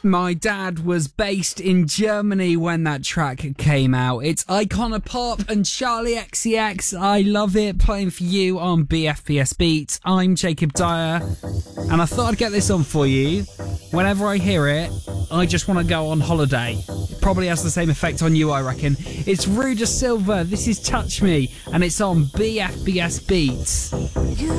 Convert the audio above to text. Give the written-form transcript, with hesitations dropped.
My dad was based in Germany when that track came out. It's Iconopop and Charlie XCX. I love it. Playing for you on BFBS Beats. I'm Jacob Dyer, and I thought I'd get this on for you. Whenever I hear it, I just want to go on holiday. It probably has the same effect on you, I reckon. It's Ruda Silva. This is Touch Me, and it's on BFBS Beats.